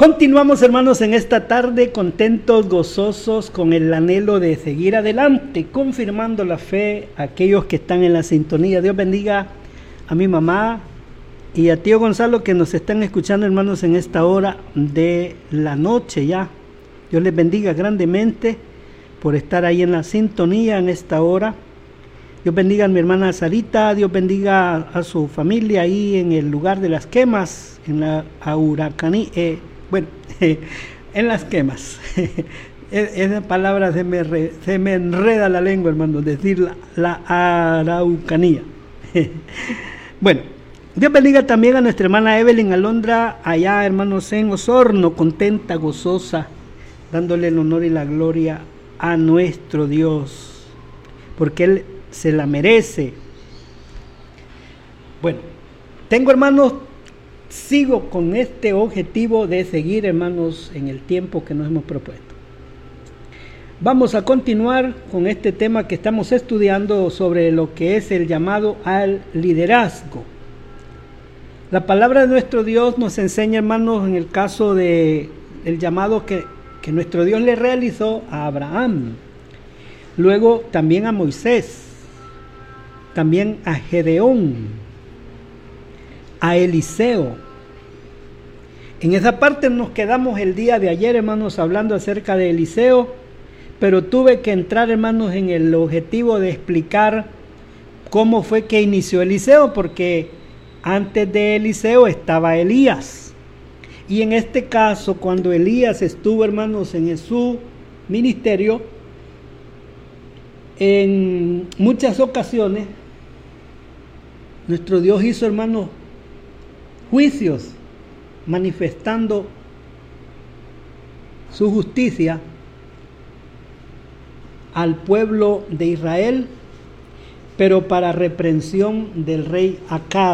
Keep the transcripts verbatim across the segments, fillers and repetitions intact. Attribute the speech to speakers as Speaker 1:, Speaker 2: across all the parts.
Speaker 1: Continuamos, hermanos, en esta tarde contentos, gozosos, con el anhelo de seguir adelante, confirmando la fe a aquellos que están en la sintonía. Dios bendiga a mi mamá y a tío Gonzalo que nos están escuchando, hermanos, en esta hora de la noche ya. Dios les bendiga grandemente por estar ahí en la sintonía en esta hora. Dios bendiga a mi hermana Sarita, Dios bendiga a su familia ahí en el lugar de las quemas, en la Huracaní, eh, bueno, eh, en las quemas. Esa palabra se me, re, se me enreda la lengua, hermano, decir la, la Araucanía. Bueno, Dios bendiga también a nuestra hermana Evelyn Alondra, allá, hermanos, en Osorno, contenta, gozosa, dándole el honor y la gloria a nuestro Dios, porque Él se la merece. Bueno, tengo, hermanos, sigo con este objetivo de seguir, hermanos, en el tiempo que nos hemos propuesto. Vamos a continuar con este tema que estamos estudiando sobre lo que es el llamado al liderazgo. La palabra de nuestro Dios nos enseña, hermanos, en el caso de el llamado que, que nuestro Dios le realizó a Abraham, luego también a Moisés, también a Gedeón, a Eliseo. En esa parte nos quedamos el día de ayer, hermanos, hablando acerca de Eliseo, pero tuve que entrar, hermanos, en el objetivo de explicar cómo fue que inició Eliseo, porque antes de Eliseo estaba Elías. Y en este caso, cuando Elías estuvo, hermanos, en su ministerio, en muchas ocasiones, nuestro Dios hizo, hermanos, juicios, manifestando su justicia al pueblo de Israel, pero para reprensión del rey Acab.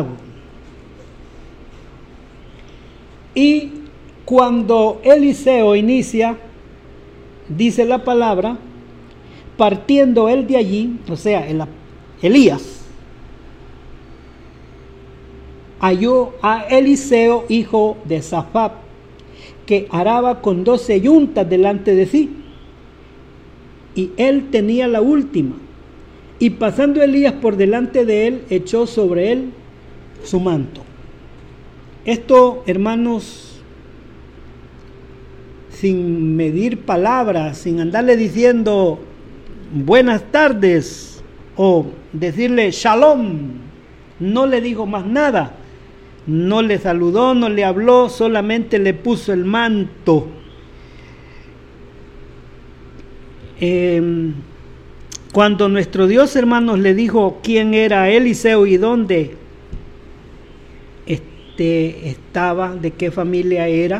Speaker 1: Y cuando Eliseo inicia, dice la palabra, partiendo él de allí, o sea, el, Elías, halló a Eliseo, hijo de Safat, que araba con doce yuntas delante de sí, y él tenía la última. Y pasando Elías por delante de él, echó sobre él su manto. Esto, hermanos, sin medir palabras, sin andarle diciendo buenas tardes o decirle shalom, no le dijo más nada. No le saludó, no le habló, solamente le puso el manto. Eh, cuando nuestro Dios, hermanos, le dijo quién era Eliseo y dónde este, estaba, de qué familia era,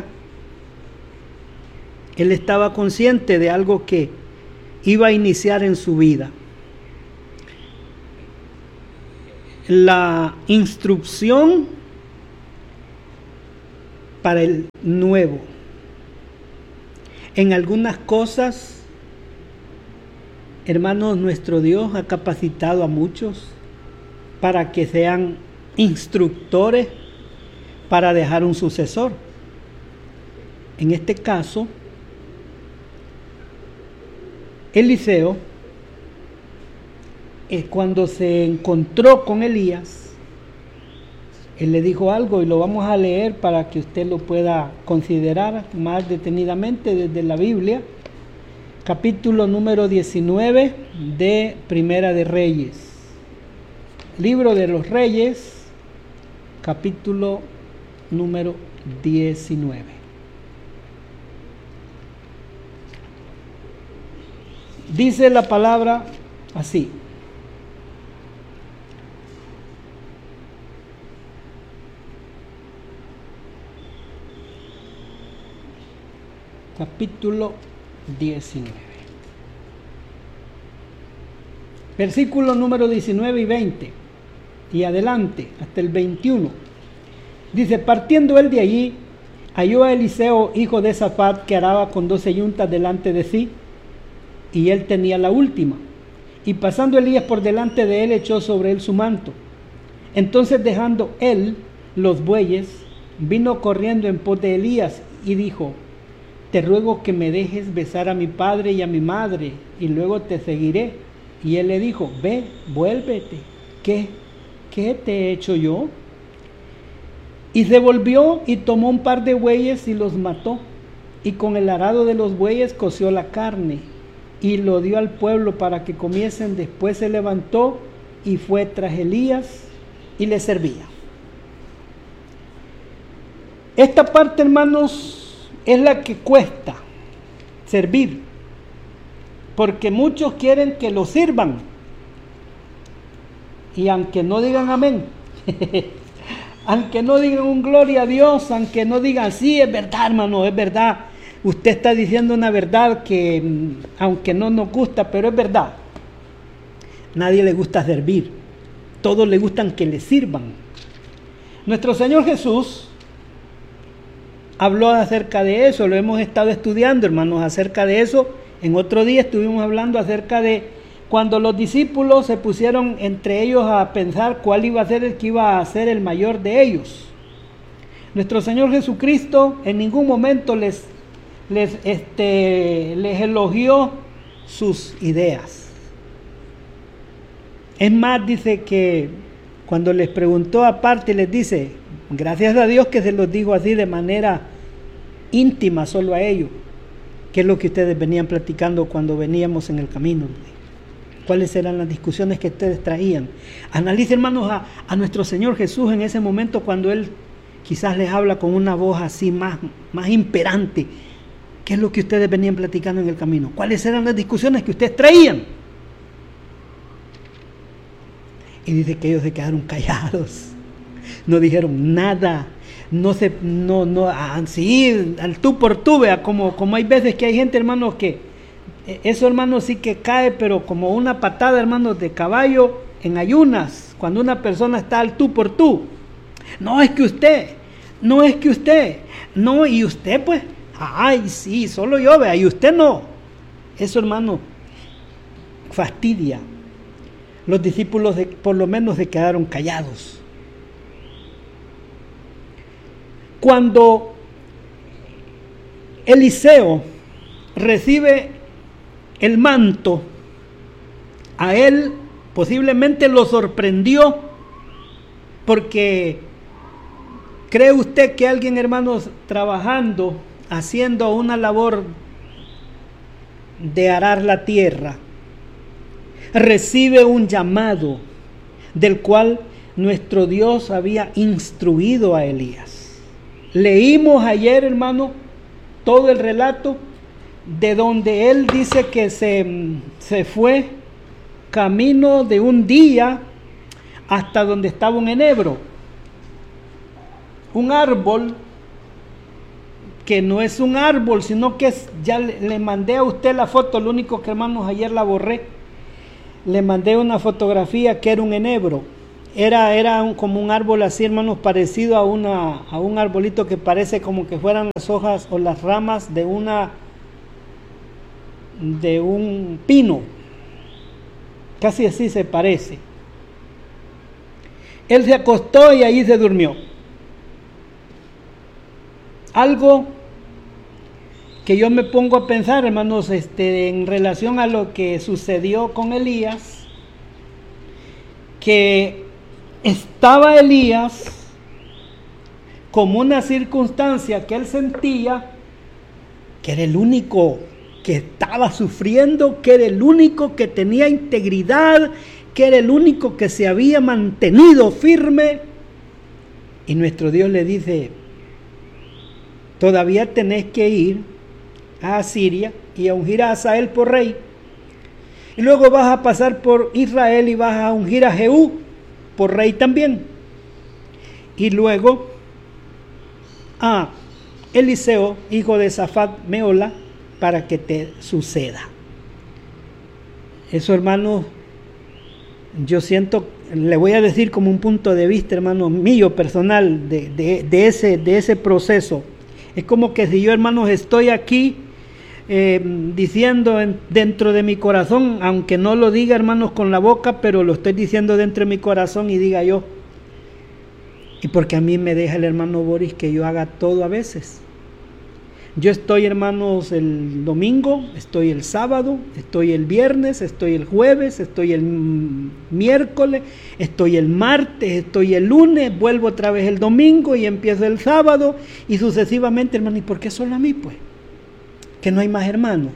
Speaker 1: él estaba consciente de algo que iba a iniciar en su vida. La instrucción para el nuevo. En algunas cosas, hermanos, nuestro Dios ha capacitado a muchos para que sean instructores para dejar un sucesor. En este caso, Eliseo, es cuando se encontró con Elías, él le dijo algo y lo vamos a leer para que usted lo pueda considerar más detenidamente desde la Biblia. Capítulo número diecinueve de Primera de Reyes. Libro de los Reyes, capítulo número diecinueve. Dice la palabra así. Capítulo diecinueve. Versículo número diecinueve y veinte. Y adelante, hasta el veintiuno. Dice, partiendo él de allí, halló a Eliseo, hijo de Safat, que araba con doce yuntas delante de sí, y él tenía la última. Y pasando Elías por delante de él, echó sobre él su manto. Entonces, dejando él los bueyes, vino corriendo en pos de Elías, y dijo: te ruego que me dejes besar a mi padre y a mi madre, y luego te seguiré. Y él le dijo: ve, vuélvete. ¿Qué? ¿Qué te he hecho yo? Y se volvió y tomó un par de bueyes y los mató, y con el arado de los bueyes coció la carne, y lo dio al pueblo para que comiesen. Después se levantó y fue tras Elías y le servía. Esta parte, hermanos, es la que cuesta servir, porque muchos quieren que lo sirvan, y aunque no digan amén, aunque no digan un gloria a Dios, aunque no digan sí, es verdad, hermano, es verdad, usted está diciendo una verdad que aunque no nos gusta, pero es verdad. Nadie le gusta servir, todos le gustan que le sirvan. Nuestro Señor Jesús habló acerca de eso, lo hemos estado estudiando, hermanos, acerca de eso. En otro día estuvimos hablando acerca de cuando los discípulos se pusieron entre ellos a pensar cuál iba a ser el que iba a ser el mayor de ellos. Nuestro Señor Jesucristo en ningún momento les, les, este, les elogió sus ideas. Es más, dice que cuando les preguntó aparte, les dice: gracias a Dios que se los dijo así de manera íntima solo a ellos, que es lo que ustedes venían platicando cuando veníamos en el camino. ¿Cuáles eran las discusiones que ustedes traían? Analice, hermanos, a, a nuestro Señor Jesús en ese momento cuando Él quizás les habla con una voz así más, más imperante. ¿Qué es lo que ustedes venían platicando en el camino? ¿Cuáles eran las discusiones que ustedes traían? Y dice que ellos se quedaron callados, no dijeron nada, no se, no, no, así, al tú por tú, vea, como, como hay veces que hay gente, hermanos, que eso, hermanos, sí que cae, pero como una patada, hermanos, de caballo en ayunas, cuando una persona está al tú por tú. No es que usted, no es que usted, no, y usted pues, ay, sí, solo yo, vea, y usted no. Eso, hermano, fastidia. Los discípulos de, por lo menos se quedaron callados. Cuando Eliseo recibe el manto, a él posiblemente lo sorprendió, porque ¿cree usted que alguien, hermanos, trabajando, haciendo una labor de arar la tierra, recibe un llamado del cual nuestro Dios había instruido a Elías? Leímos ayer, hermano, todo el relato de donde él dice que se, se fue camino de un día hasta donde estaba un enebro, un árbol que no es un árbol, sino que es, ya le, le mandé a usted la foto, lo único que, hermanos, ayer la borré. Le mandé una fotografía que era un enebro. Era, era un, como un árbol así, hermanos, parecido a, una, a un arbolito que parece como que fueran las hojas o las ramas de una de un pino. Casi así se parece. Él se acostó y ahí se durmió. Algo que yo me pongo a pensar, hermanos, este, en relación a lo que sucedió con Elías, que estaba Elías como una circunstancia que él sentía que era el único que estaba sufriendo, que era el único que tenía integridad, que era el único que se había mantenido firme, y nuestro Dios le dice: todavía tenés que ir a Asiria y a ungir a Hazael por rey, y luego vas a pasar por Israel y vas a ungir a Jehú por rey también, y luego a Eliseo, hijo de Safat Meola, para que te suceda. Eso, hermano, yo siento, le voy a decir como un punto de vista, hermano, mío personal, de, de, de, ese, de ese proceso. Es como que si yo, hermanos, estoy aquí eh, diciendo en, dentro de mi corazón, aunque no lo diga, hermanos, con la boca, pero lo estoy diciendo dentro de mi corazón, y diga yo: y porque a mí me deja el hermano Boris que yo haga todo a veces. Yo estoy, hermanos, el domingo, estoy el sábado, estoy el viernes, estoy el jueves, estoy el miércoles, estoy el martes, estoy el lunes, vuelvo otra vez el domingo y empiezo el sábado y sucesivamente, hermano. ¿Y por qué solo a mí, pues? Que no hay más hermanos.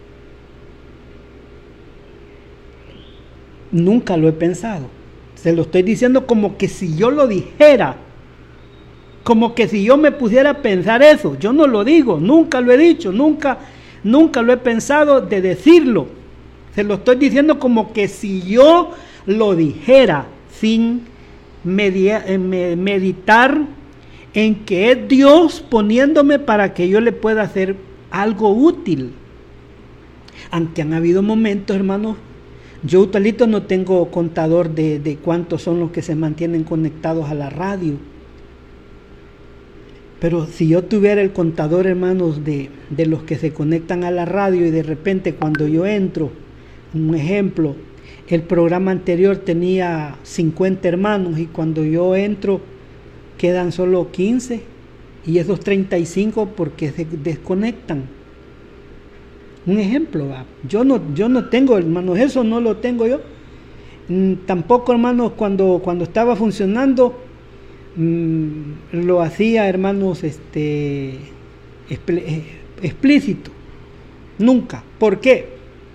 Speaker 1: Nunca lo he pensado. Se lo estoy diciendo como que si yo lo dijera. Como que si yo me pusiera a pensar eso. Yo no lo digo, nunca lo he dicho, nunca, nunca lo he pensado de decirlo. Se lo estoy diciendo como que si yo lo dijera sin media, eh, meditar en que es Dios poniéndome para que yo le pueda hacer algo útil. Aunque han habido momentos, hermanos, yo talito no tengo contador de, de cuántos son los que se mantienen conectados a la radio. Pero si yo tuviera el contador, hermanos, de, de los que se conectan a la radio y de repente cuando yo entro, un ejemplo, el programa anterior tenía cincuenta hermanos y cuando yo entro quedan solo quince y esos treinta y cinco porque se desconectan. Un ejemplo, ¿va? Yo no, yo no tengo, hermanos, eso no lo tengo yo. Mm, tampoco, hermanos, cuando, cuando estaba funcionando, lo hacía, hermanos, este explícito. Nunca. ¿Por qué?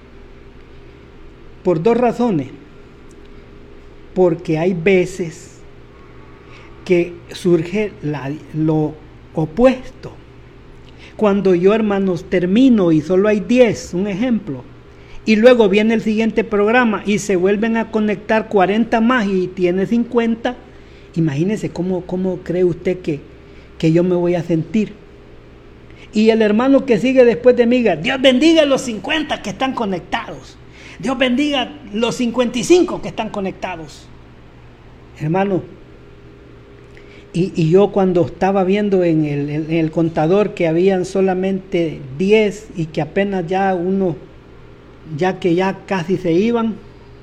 Speaker 1: Por dos razones. Porque hay veces que surge la, lo opuesto. Cuando yo, hermanos, termino y solo hay diez, un ejemplo, y luego viene el siguiente programa y se vuelven a conectar cuarenta más y tiene cincuenta. Imagínese cómo, cómo cree usted que, que yo me voy a sentir. Y el hermano que sigue después de mí, Dios bendiga a los cincuenta que están conectados. Dios bendiga los cincuenta y cinco que están conectados. Hermano, y, y yo cuando estaba viendo en el, en el contador que habían solamente diez y que apenas ya uno, ya que ya casi se iban,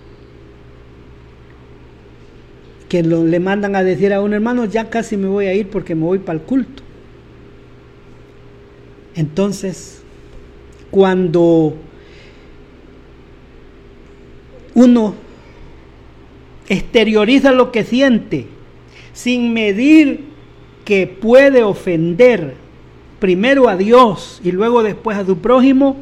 Speaker 1: que lo, le mandan a decir a un hermano, ya casi me voy a ir porque me voy para el culto. Entonces, cuando uno exterioriza lo que siente sin medir que puede ofender primero a Dios y luego después a su prójimo,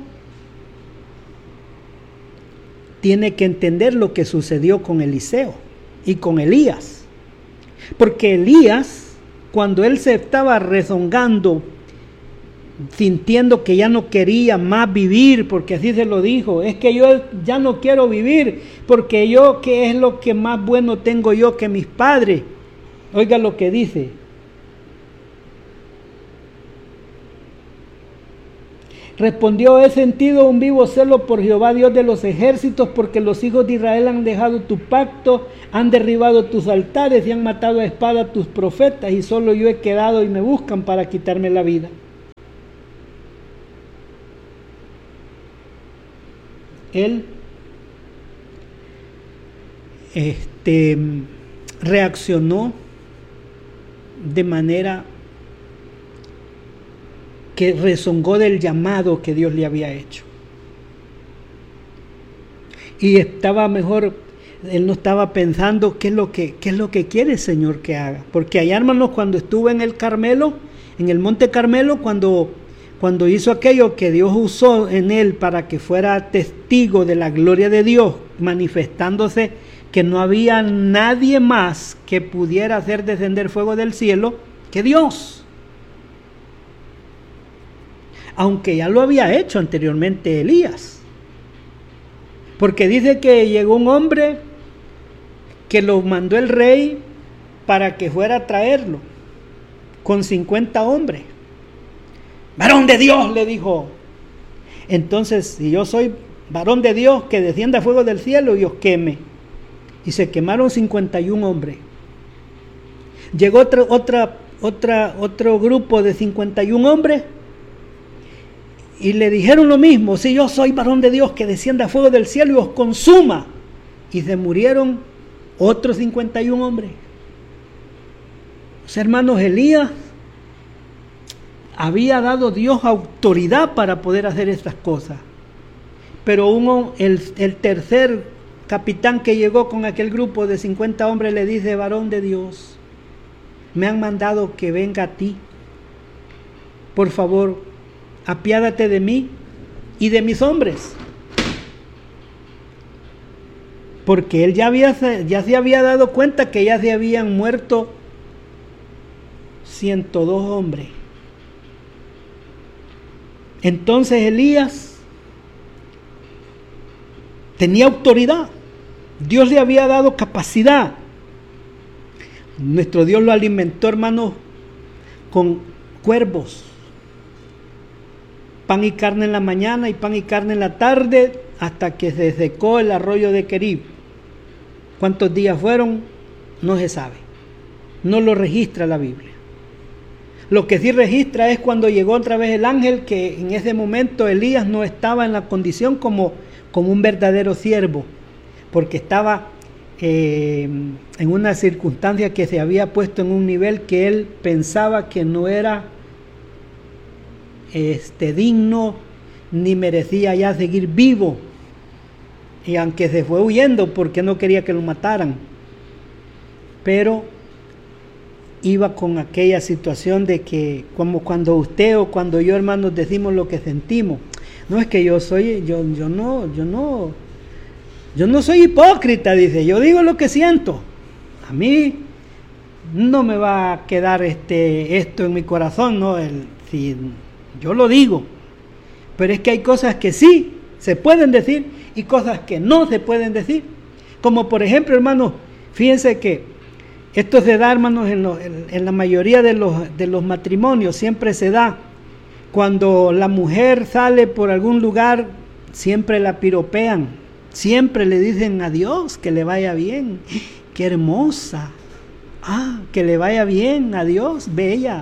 Speaker 1: tiene que entender lo que sucedió con Eliseo y con Elías. Porque Elías, cuando él se estaba rezongando, sintiendo que ya no quería más vivir, porque así se lo dijo, es que yo ya no quiero vivir, porque yo, ¿qué es lo que más bueno tengo yo que mis padres? Oiga lo que dice. Respondió, he sentido un vivo celo por Jehová Dios de los ejércitos, porque los hijos de Israel han dejado tu pacto, han derribado tus altares y han matado a espada a tus profetas, y solo yo he quedado y me buscan para quitarme la vida. Él este, reaccionó de manera que rezongó del llamado que Dios le había hecho. Y estaba mejor, él no estaba pensando qué es lo que, qué es lo que quiere el Señor que haga. Porque allá, hermanos, cuando estuvo en el Carmelo, en el Monte Carmelo, cuando, cuando hizo aquello que Dios usó en él para que fuera testigo de la gloria de Dios, manifestándose que no había nadie más que pudiera hacer descender fuego del cielo que Dios. Aunque ya lo había hecho anteriormente Elías. Porque dice que llegó un hombre que lo mandó el rey para que fuera a traerlo con cincuenta hombres. Varón de Dios, le dijo. Entonces, si yo soy varón de Dios, que descienda fuego del cielo y os queme. Y se quemaron cincuenta y un hombres. Llegó otro, otra, otra, otro grupo de cincuenta y un hombres. Y le dijeron lo mismo, si yo soy varón de Dios, que descienda fuego del cielo y os consuma. Y se murieron otros cincuenta y un hombres. Los hermanos, Elías había dado Dios autoridad para poder hacer estas cosas. Pero uno, el, el tercer capitán que llegó con aquel grupo de cincuenta hombres le dice: varón de Dios, me han mandado que venga a ti. Por favor, apiádate de mí y de mis hombres. Porque él ya, había, ya se había dado cuenta que ya se habían muerto ciento dos hombres. Entonces Elías tenía autoridad. Dios le había dado capacidad. Nuestro Dios lo alimentó, hermanos, con cuervos. Pan y carne en la mañana y pan y carne en la tarde, hasta que se secó el arroyo de Querib. ¿Cuántos días fueron? No se sabe. No lo registra la Biblia. Lo que sí registra es cuando llegó otra vez el ángel, que en ese momento Elías no estaba en la condición como, como un verdadero siervo, porque estaba eh, en una circunstancia que se había puesto en un nivel que él pensaba que no era este, digno ni merecía ya seguir vivo. Y aunque se fue huyendo porque no quería que lo mataran, pero iba con aquella situación de que, como cuando usted o cuando yo, hermanos, decimos lo que sentimos. No es que yo soy, yo, yo no, yo no, yo no soy hipócrita, dice, yo digo lo que siento. A mí no me va a quedar este, esto en mi corazón, no, el, si yo lo digo. Pero es que hay cosas que sí se pueden decir y cosas que no se pueden decir. Como por ejemplo, hermanos, fíjense que esto se da, hermanos, en, lo, en, en la mayoría de los, de los matrimonios. Siempre se da cuando la mujer sale por algún lugar, siempre la piropean, siempre le dicen adiós, que le vaya bien, qué hermosa, ah, que le vaya bien, adiós, bella.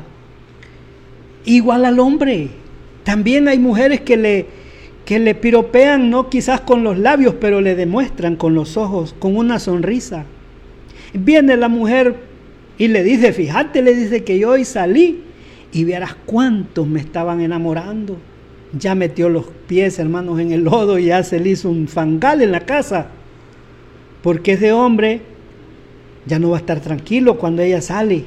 Speaker 1: Igual al hombre, también hay mujeres que le, que le piropean, no quizás con los labios, pero le demuestran con los ojos, con una sonrisa. Viene la mujer y le dice, fíjate, le dice que yo hoy salí y verás cuántos me estaban enamorando. Ya metió los pies, hermanos, en el lodo y ya se le hizo un fangal en la casa. Porque ese hombre ya no va a estar tranquilo cuando ella sale.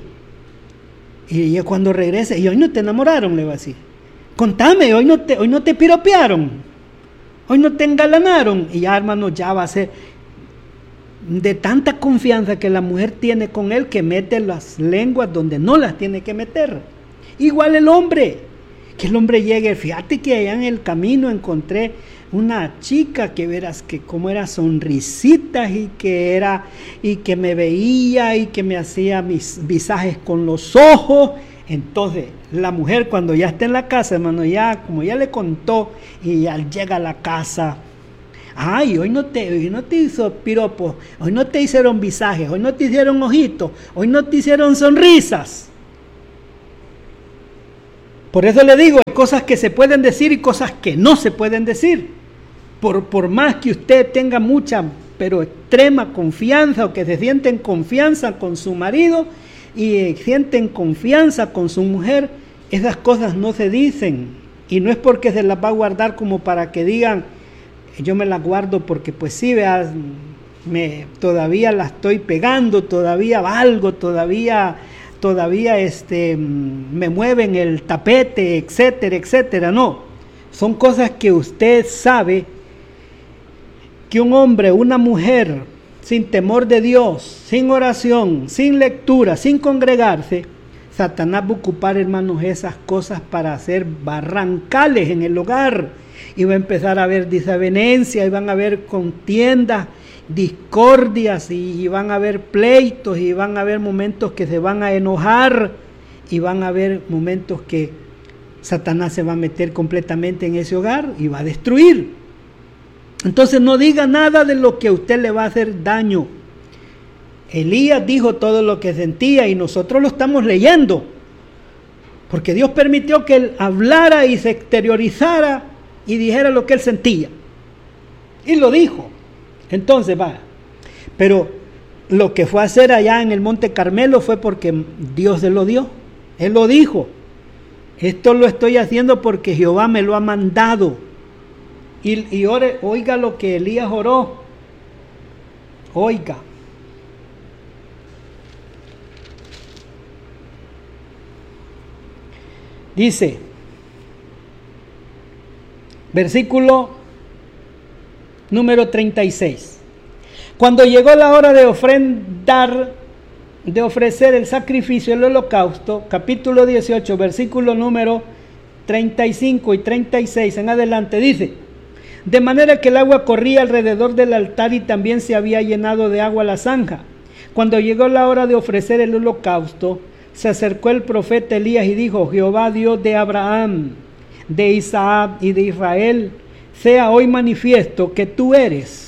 Speaker 1: Y ella cuando regrese, y hoy no te enamoraron, le va a decir. Contame, hoy no te, hoy no te piropearon, hoy no te engalanaron. Y ya, hermanos, ya va a ser de tanta confianza que la mujer tiene con él que mete las lenguas donde no las tiene que meter. Igual el hombre, que el hombre llegue, fíjate que allá en el camino encontré una chica que verás que como era sonrisitas y que era y que me veía y que me hacía mis visajes con los ojos. Entonces la mujer cuando ya está en la casa, hermano, ya como ya le contó y ya llega a la casa, ay, hoy no te, hoy no te hizo piropos, hoy no te hicieron visajes, hoy no te hicieron ojitos, hoy no te hicieron sonrisas. Por eso le digo, hay cosas que se pueden decir y cosas que no se pueden decir. Por, por más que usted tenga mucha, pero extrema confianza o que se siente en confianza con su marido y sienten confianza con su mujer, esas cosas no se dicen. Y no es porque se las va a guardar como para que digan, yo me las guardo porque pues sí, veas, me, todavía la estoy pegando, todavía valgo, todavía... todavía este, me mueven el tapete, etcétera, etcétera. No, son cosas que usted sabe que un hombre, una mujer, sin temor de Dios, sin oración, sin lectura, sin congregarse, Satanás va a ocupar, hermanos, esas cosas para hacer barrancales en el hogar. Y va a empezar a haber desavenencia, y van a haber contiendas, discordias, y van a haber pleitos, y van a haber momentos que se van a enojar, y van a haber momentos que Satanás se va a meter completamente en ese hogar y va a destruir. Entonces no diga nada de lo que a usted le va a hacer daño. Elías dijo todo lo que sentía y nosotros lo estamos leyendo, porque Dios permitió que él hablara y se exteriorizara y dijera lo que él sentía, y lo dijo. Entonces va, pero lo que fue a hacer allá en el Monte Carmelo fue porque Dios se lo dio, él lo dijo. Esto lo estoy haciendo porque Jehová me lo ha mandado. Y, y ore, oiga lo que Elías oró. Oiga. Dice, versículo número treinta y seis. Cuando llegó la hora de ofrendar, de ofrecer el sacrificio, el holocausto, capítulo dieciocho, versículo número treinta y cinco y treinta y seis en adelante, dice: de manera que el agua corría alrededor del altar y también se había llenado de agua la zanja. Cuando llegó la hora de ofrecer el holocausto, se acercó el profeta Elías y dijo: Jehová Dios de Abraham, de Isaac y de Israel, sea hoy manifiesto que tú eres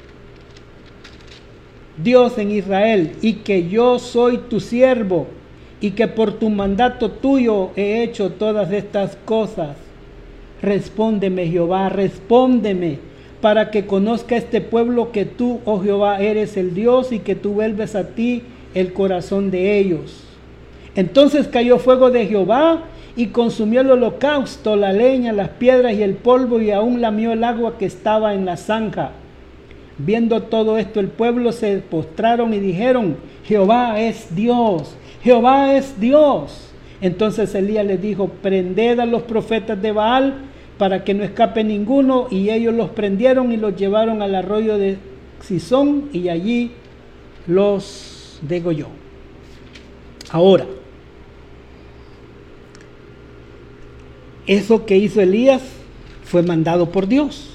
Speaker 1: Dios en Israel, y que yo soy tu siervo, y que por tu mandato tuyo he hecho todas estas cosas. Respóndeme, Jehová, respóndeme, para que conozca este pueblo que tú, oh Jehová, eres el Dios, y que tú vuelves a ti el corazón de ellos. Entonces cayó fuego de Jehová y consumió el holocausto, la leña, las piedras y el polvo, y aún lamió el agua que estaba en la zanja. Viendo todo esto, el pueblo se postraron y dijeron: Jehová es Dios, Jehová es Dios. Entonces Elías les dijo: prended a los profetas de Baal para que no escape ninguno. Y ellos los prendieron y los llevaron al arroyo de Sison, y allí los degolló. Ahora, eso que hizo Elías fue mandado por Dios.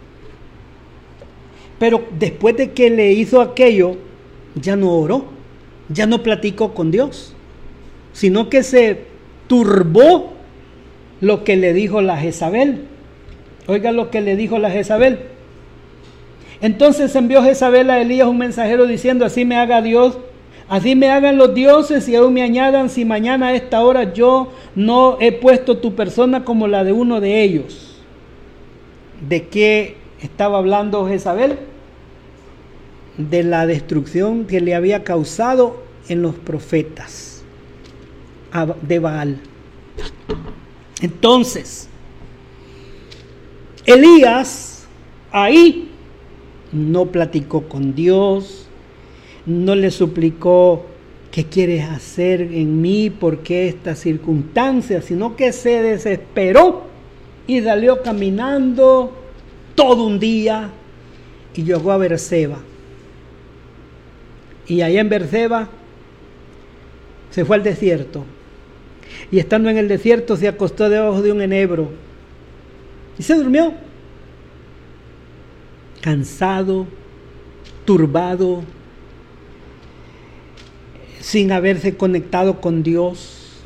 Speaker 1: Pero después de que le hizo aquello, ya no oró, ya no platicó con Dios, sino que se turbó lo que le dijo la Jezabel. Oiga lo que le dijo la Jezabel. Entonces envió Jezabel a Elías un mensajero diciendo: así me haga Dios, así me hagan los dioses y aún me añadan, si mañana a esta hora yo no he puesto tu persona como la de uno de ellos. ¿De qué estaba hablando Jezabel? De la destrucción que le había causado en los profetas de Baal. Entonces, Elías ahí no platicó con Dios, no le suplicó: ¿qué quieres hacer en mí? ¿Por qué estas circunstancias? Sino que se desesperó y salió caminando todo un día y llegó a Beerseba. Y allá en Beerseba se fue al desierto. Y estando en el desierto se acostó debajo de un enebro y se durmió, cansado, turbado, sin haberse conectado con Dios.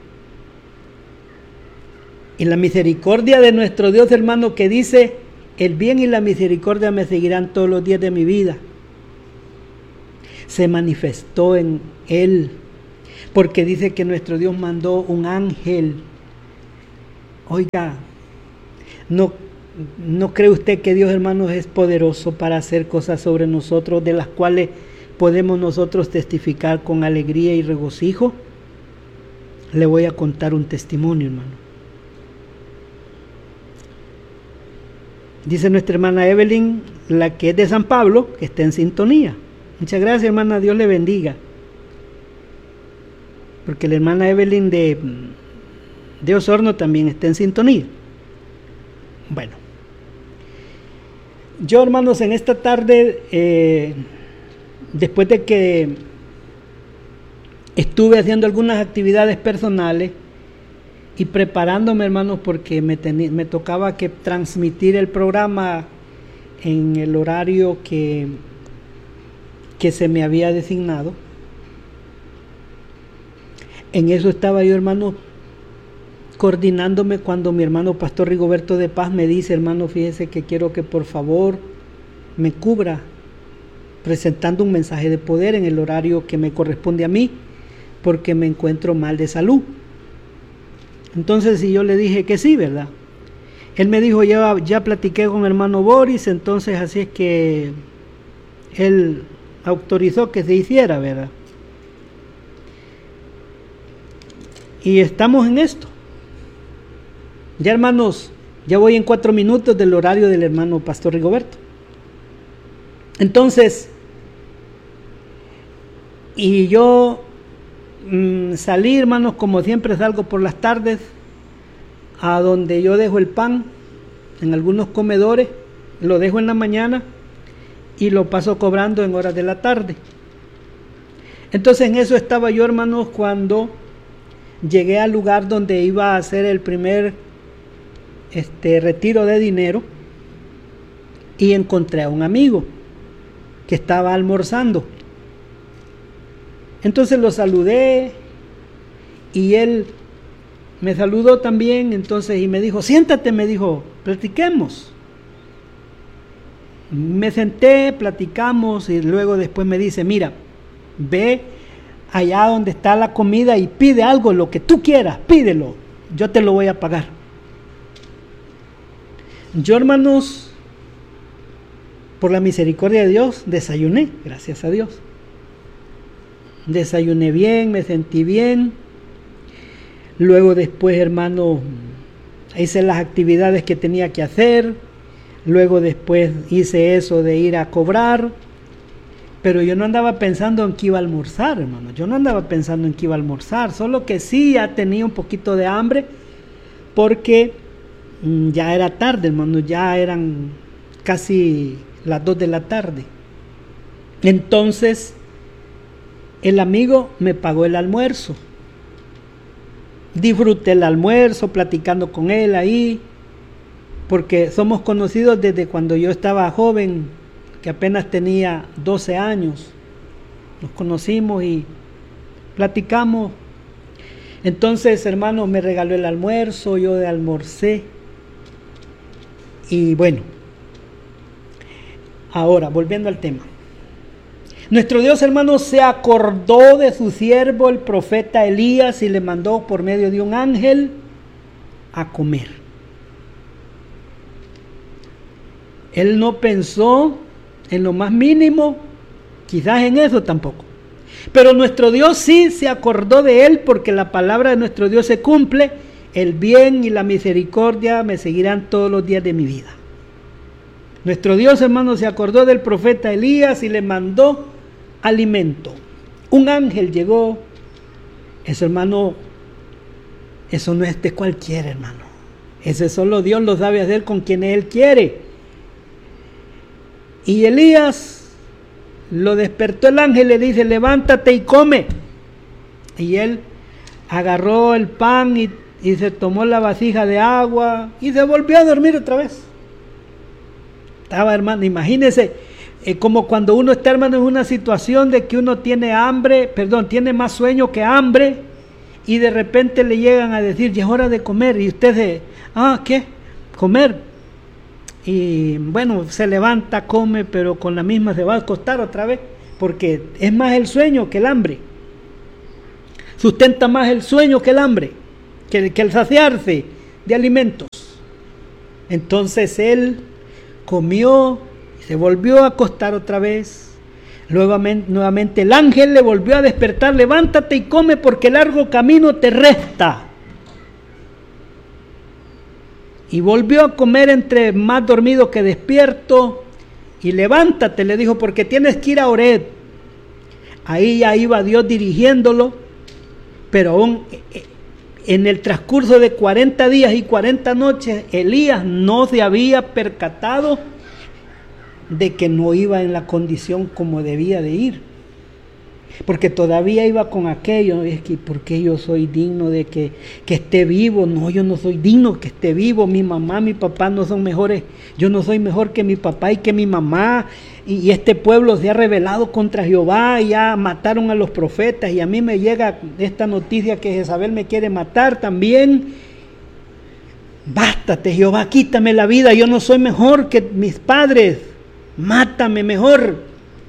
Speaker 1: Y la misericordia de nuestro Dios, hermano, que dice: el bien y la misericordia me seguirán todos los días de mi vida, se manifestó en él, porque dice que nuestro Dios mandó un ángel. Oiga, ¿no, no cree usted que Dios, hermanos, es poderoso para hacer cosas sobre nosotros, de las cuales podemos nosotros testificar con alegría y regocijo? Le voy a contar un testimonio, hermano. Dice nuestra hermana Evelyn, la que es de San Pablo, que está en sintonía. Muchas gracias, hermana, Dios le bendiga. Porque la hermana Evelyn de, de Osorno también está en sintonía. Bueno, yo, hermanos, en esta tarde, eh, después de que estuve haciendo algunas actividades personales y preparándome, hermanos, porque me, ten, me tocaba que transmitir el programa en el horario que, que se me había designado. En eso estaba yo, hermano, coordinándome cuando mi hermano Pastor Rigoberto de Paz me dice: hermano, fíjese que quiero que por favor me cubra presentando un mensaje de poder en el horario que me corresponde a mí, porque me encuentro mal de salud. Entonces, y yo le dije que sí, ¿verdad? Él me dijo: ya, ya platiqué con el hermano Boris, entonces así es que él autorizó que se hiciera, ¿verdad? Y estamos en esto. Ya hermanos, ya voy en cuatro minutos del horario del hermano Pastor Rigoberto. Entonces, y yo mmm, salí, hermanos, como siempre salgo por las tardes, a donde yo dejo el pan, en algunos comedores, lo dejo en la mañana y lo paso cobrando en horas de la tarde. Entonces en eso estaba yo, hermanos, cuando llegué al lugar donde iba a hacer el primer este, retiro de dinero y encontré a un amigo que estaba almorzando. Entonces lo saludé y él me saludó también, entonces, y me dijo, siéntate, me dijo, platiquemos. Me senté, platicamos y luego después me dice, mira, ve allá donde está la comida y pide algo, lo que tú quieras, pídelo, yo te lo voy a pagar. Yo, hermanos, por la misericordia de Dios, desayuné, gracias a Dios. Desayuné bien, me sentí bien. Luego después, hermano, hice las actividades que tenía que hacer. Luego después hice eso de ir a cobrar. Pero yo no andaba pensando en que iba a almorzar, hermano. Yo no andaba pensando en que iba a almorzar. Solo que sí ya tenía un poquito de hambre. Porque mmm, ya era tarde, hermano. Ya eran casi las dos de la tarde. Entonces, el amigo me pagó el almuerzo. Disfruté el almuerzo, platicando con él ahí, porque somos conocidos desde cuando yo estaba joven, que apenas tenía doce años. Nos conocimos y platicamos. Entonces, hermano, me regaló el almuerzo, yo de almorcé. Y bueno, ahora, volviendo al tema. Nuestro Dios, hermano, se acordó de su siervo, el profeta Elías, y le mandó por medio de un ángel a comer. Él no pensó en lo más mínimo, quizás en eso tampoco. Pero nuestro Dios sí se acordó de él, porque la palabra de nuestro Dios se cumple. El bien y la misericordia me seguirán todos los días de mi vida. Nuestro Dios, hermano, se acordó del profeta Elías y le mandó alimento. Un ángel llegó. Eso, hermano, eso no es de cualquiera, hermano. Ese solo Dios lo sabe hacer con quien Él quiere. Y Elías lo despertó el ángel, le dice, levántate y come. Y él agarró el pan y, y se tomó la vasija de agua y se volvió a dormir otra vez. Estaba, hermano, imagínese, eh, como cuando uno está, hermano, en una situación de que uno tiene hambre, perdón, tiene más sueño que hambre, y de repente le llegan a decir, ya es hora de comer, y usted dice, ah, ¿qué? Comer. Y bueno, se levanta, come, pero con la misma se va a acostar otra vez, porque es más el sueño que el hambre. Sustenta más el sueño que el hambre, que, que el saciarse de alimentos. Entonces él comió y se volvió a acostar otra vez. Luego, nuevamente el ángel le volvió a despertar, levántate y come porque largo camino te resta. Y volvió a comer entre más dormido que despierto. Y levántate, le dijo, porque tienes que ir a Horeb. Ahí ya iba Dios dirigiéndolo, pero aún en el transcurso de cuarenta días y cuarenta noches, Elías no se había percatado de que no iba en la condición como debía de ir. Porque todavía iba con aquello, es que ¿por qué yo soy digno de que, que esté vivo? No, yo no soy digno que esté vivo. Mi mamá, mi papá no son mejores. Yo no soy mejor que mi papá y que mi mamá. Y, y este pueblo se ha rebelado contra Jehová y ya mataron a los profetas. Y a mí me llega esta noticia que Jezabel me quiere matar también. Bástate, Jehová, quítame la vida. Yo no soy mejor que mis padres. Mátame mejor.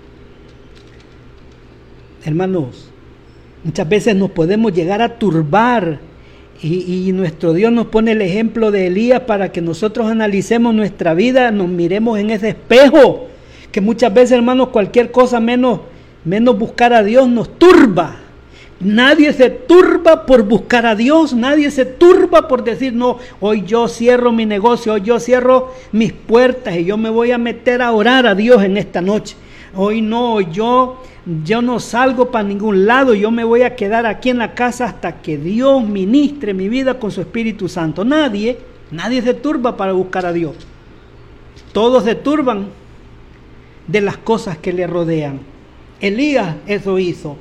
Speaker 1: Hermanos, muchas veces nos podemos llegar a turbar y, y nuestro Dios nos pone el ejemplo de Elías para que nosotros analicemos nuestra vida, nos miremos en ese espejo, que muchas veces, hermanos, cualquier cosa menos, menos buscar a Dios nos turba. Nadie se turba por buscar a Dios, nadie se turba por decir, no, hoy yo cierro mi negocio, hoy yo cierro mis puertas y yo me voy a meter a orar a Dios en esta noche. Hoy no, yo, yo no salgo para ningún lado, yo me voy a quedar aquí en la casa hasta que Dios ministre mi vida con su Espíritu Santo. Nadie, nadie se turba para buscar a Dios. Todos se turban de las cosas que le rodean. Elías eso hizo.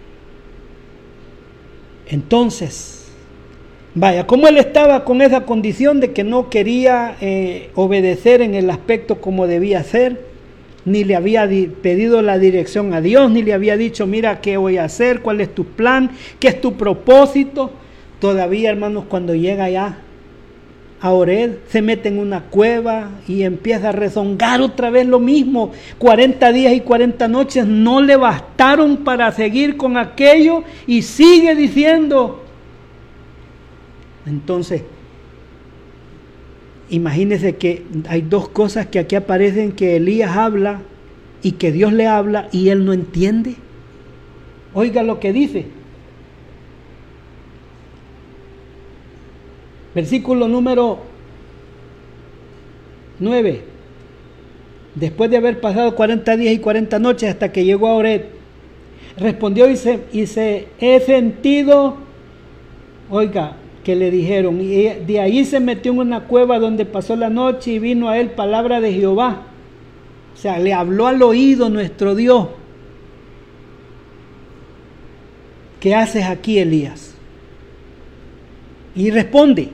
Speaker 1: Entonces, vaya, como él estaba con esa condición de que no quería eh, obedecer en el aspecto como debía ser, ni le había di- pedido la dirección a Dios, ni le había dicho, mira, ¿qué voy a hacer? ¿Cuál es tu plan? ¿Qué es tu propósito? Todavía, hermanos, cuando llega ya a Oreb, se mete en una cueva y empieza a rezongar otra vez lo mismo. cuarenta días y cuarenta noches no le bastaron para seguir con aquello y sigue diciendo. Entonces, imagínense que hay dos cosas que aquí aparecen, que Elías habla y que Dios le habla y él no entiende. Oiga lo que dice. Versículo número nueve. Después de haber pasado cuarenta días y cuarenta noches hasta que llegó a Oreb, respondió y se, y se he sentido, oiga, que le dijeron, y de ahí se metió en una cueva donde pasó la noche y vino a él palabra de Jehová. O sea, le habló al oído nuestro Dios. ¿Qué haces aquí, Elías? Y responde,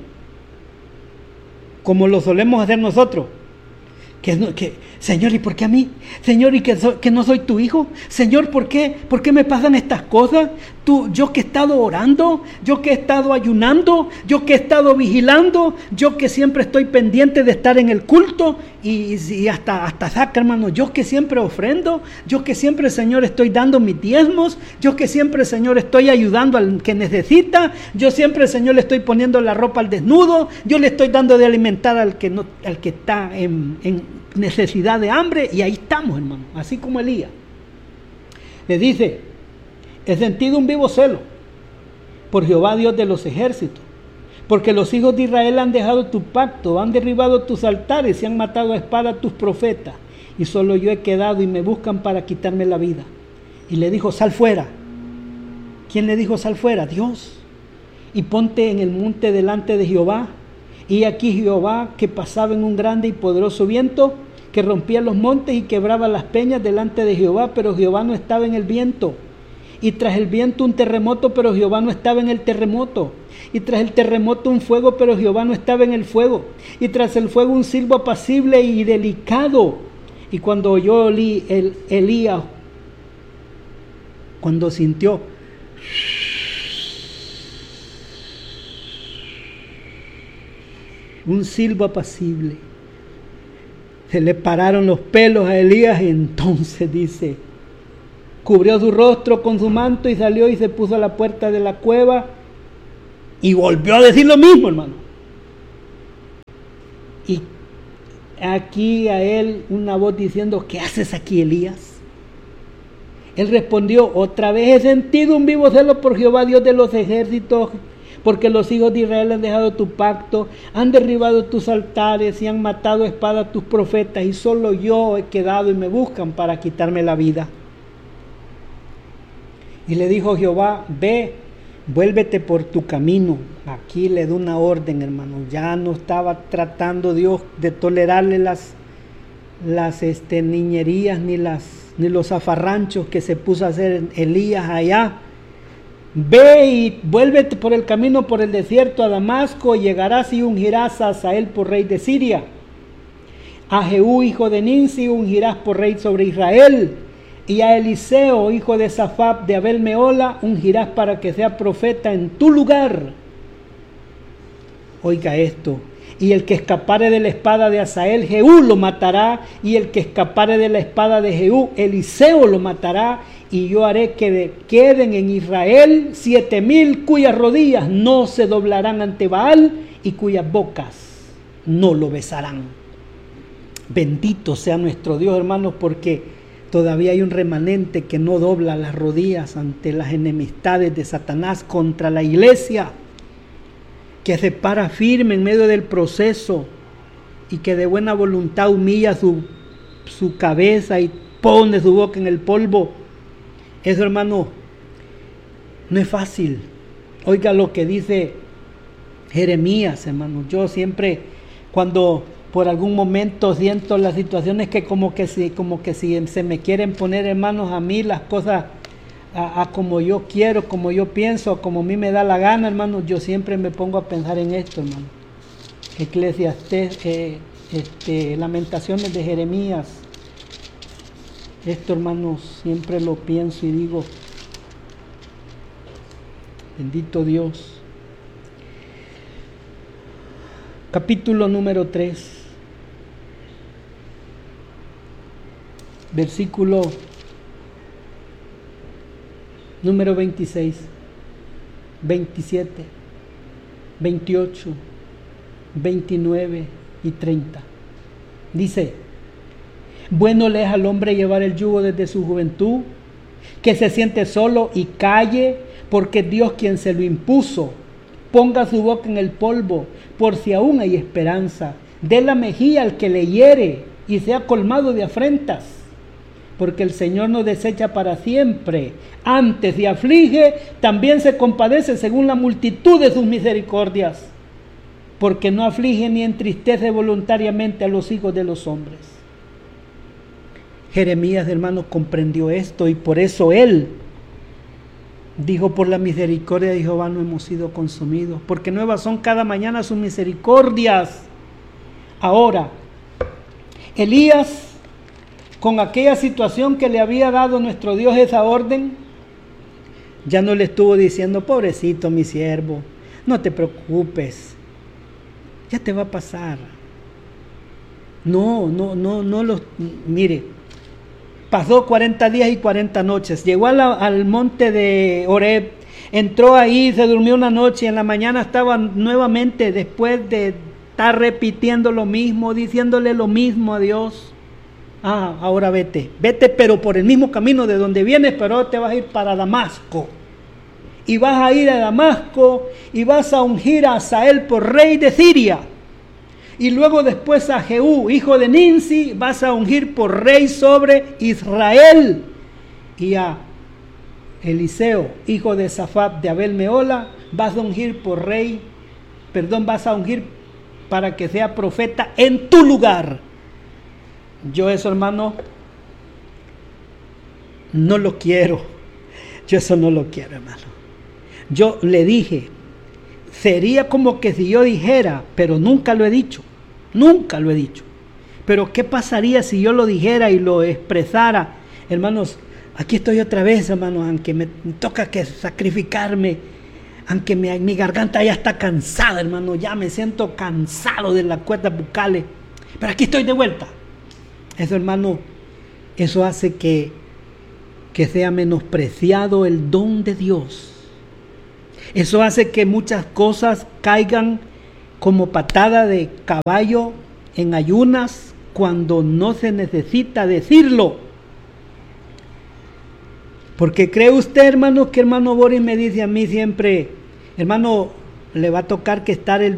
Speaker 1: como lo solemos hacer nosotros, que, que Señor, ¿y por qué a mí? Señor, ¿y que, so, que no soy tu hijo? Señor, ¿por qué? ¿Por qué me pasan estas cosas? Tú, yo que he estado orando, yo que he estado ayunando, yo que he estado vigilando, yo que siempre estoy pendiente de estar en el culto y, y hasta, hasta saca, hermano, yo que siempre ofrendo, yo que siempre, Señor, estoy dando mis diezmos, yo que siempre, Señor, estoy ayudando al que necesita, yo siempre, Señor, le estoy poniendo la ropa al desnudo, yo le estoy dando de alimentar al que, no, al que está en, en necesidad de hambre, y ahí estamos, hermano, así como Elías. Le dice, he sentido un vivo celo por Jehová Dios de los ejércitos, porque los hijos de Israel han dejado tu pacto, han derribado tus altares y han matado a espada a tus profetas, y solo yo he quedado y me buscan para quitarme la vida. Y le dijo, sal fuera. ¿Quién le dijo sal fuera? Dios. Y ponte en el monte delante de Jehová. Y aquí Jehová, que pasaba en un grande y poderoso viento, que rompía los montes y quebraba las peñas delante de Jehová, pero Jehová no estaba en el viento. Y tras el viento un terremoto, pero Jehová no estaba en el terremoto. Y tras el terremoto un fuego, pero Jehová no estaba en el fuego. Y tras el fuego un silbo apacible y delicado. Y cuando oyó Elí, el, Elías, cuando sintió un silbo apacible, se le pararon los pelos a Elías, y entonces dice, cubrió su rostro con su manto y salió y se puso a la puerta de la cueva y volvió a decir lo mismo, hermano. Y aquí a él una voz diciendo, ¿qué haces aquí, Elías? Él respondió, otra vez he sentido un vivo celo por Jehová Dios de los ejércitos, porque los hijos de Israel han dejado tu pacto, han derribado tus altares y han matado a espada a tus profetas, y solo yo he quedado y me buscan para quitarme la vida. Y le dijo Jehová, ve, vuélvete por tu camino. Aquí le da una orden, hermano. Ya no estaba tratando Dios de tolerarle las, las este, niñerías ni, las, ni los zafarranchos que se puso a hacer Elías allá. Ve y vuélvete por el camino por el desierto a Damasco, y llegarás y ungirás a Hazael por rey de Siria. A Jehú, hijo de Ninsi, ungirás por rey sobre Israel. Y a Eliseo, hijo de Safat de Abel Meola, ungirás para que sea profeta en tu lugar. Oiga esto. Y el que escapare de la espada de Hazael, Jehú lo matará. Y el que escapare de la espada de Jehú, Eliseo lo matará. Y yo haré que de, queden en Israel siete mil cuyas rodillas no se doblarán ante Baal y cuyas bocas no lo besarán. Bendito sea nuestro Dios, hermanos, porque Todavía hay un remanente que no dobla las rodillas ante las enemistades de Satanás contra la iglesia, que se para firme en medio del proceso y que de buena voluntad humilla su, su cabeza y pone su boca en el polvo. Eso, hermano, no es fácil. Oiga lo que dice Jeremías, hermano. Yo siempre, cuando por algún momento siento las situaciones que como que si, como que si se me quieren poner, hermanos, a mí las cosas a, a como yo quiero, como yo pienso, como a mí me da la gana, hermanos, yo siempre me pongo a pensar en esto, hermano. Eclesiastés, eh, este, Lamentaciones de Jeremías. Esto, hermanos, siempre lo pienso y digo, bendito Dios. Capítulo número tres, versículo número veintiséis, veintisiete, veintiocho, veintinueve y treinta. Dice: bueno le es al hombre llevar el yugo desde su juventud, que se siente solo y calle, porque es Dios quien se lo impuso. Ponga su boca en el polvo, por si aún hay esperanza. Dé la mejilla al que le hiere, y sea colmado de afrentas. Porque el Señor no desecha para siempre. Antes de aflige, también se compadece según la multitud de sus misericordias. Porque no aflige ni entristece voluntariamente a los hijos de los hombres. Jeremías, hermano, comprendió esto, y por eso él dijo: por la misericordia de Jehová no hemos sido consumidos, porque nuevas son cada mañana sus misericordias. Ahora, Elías, con aquella situación que le había dado nuestro Dios esa orden, ya no le estuvo diciendo: pobrecito mi siervo, no te preocupes, ya te va a pasar. No, no, no, no los, mire. Pasó cuarenta días y cuarenta noches. Llegó a la, al monte de Horeb. Entró ahí, se durmió una noche. Y en la mañana estaba nuevamente, después de estar repitiendo lo mismo, diciéndole lo mismo a Dios. Ah, ahora vete. Vete, pero por el mismo camino de donde vienes, pero ahora te vas a ir para Damasco. Y vas a ir a Damasco y vas a ungir a Hazael por rey de Siria. Y luego después a Jehú, hijo de Ninsi, vas a ungir por rey sobre Israel. Y a Eliseo, hijo de Safat de Abel Meola, vas a ungir por rey, perdón, vas a ungir para que sea profeta en tu lugar. Yo eso, hermano, no lo quiero. Yo eso no lo quiero, hermano. Yo le dije, sería como que si yo dijera, pero nunca lo he dicho. Nunca lo he dicho. Pero ¿qué pasaría si yo lo dijera y lo expresara? Hermanos, aquí estoy otra vez, hermanos, aunque me toca que sacrificarme, aunque mi, mi garganta ya está cansada, hermano, ya me siento cansado de las cuerdas bucales, pero aquí estoy de vuelta. Eso, hermano, eso hace que, que sea menospreciado el don de Dios. Eso hace que muchas cosas caigan como patada de caballo en ayunas cuando no se necesita decirlo. Porque cree usted, hermano, que hermano Boris me dice a mí siempre: hermano, le va a tocar que estar el